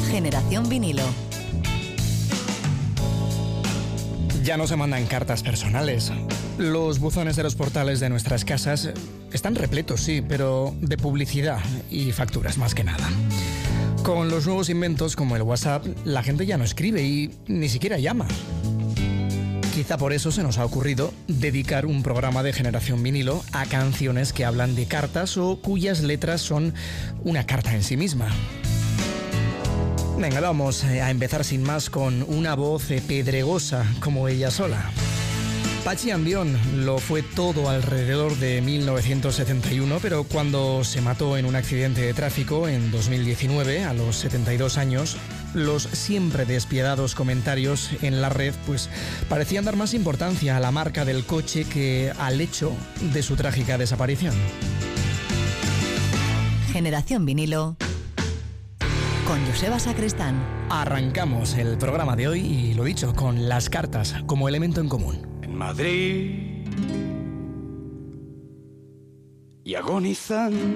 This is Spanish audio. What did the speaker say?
Generación Vinilo. Ya no se mandan cartas personales. Los buzones de los portales de nuestras casas están repletos, sí, pero de publicidad y facturas más que nada. Con los nuevos inventos como el WhatsApp, la gente ya no escribe y ni siquiera llama. Quizá por eso se nos ha ocurrido dedicar un programa de Generación Vinilo a canciones que hablan de cartas o cuyas letras son una carta en sí misma. Venga, vamos a empezar sin más con una voz pedregosa como ella sola. Patxi Ambión lo fue todo alrededor de 1971, pero cuando se mató en un accidente de tráfico en 2019, a los 72 años, los siempre despiadados comentarios en la red pues parecían dar más importancia a la marca del coche que al hecho de su trágica desaparición. Generación Vinilo con Joseba Sacristán. Arrancamos el programa de hoy y lo dicho, con las cartas como elemento en común. En Madrid y agonizando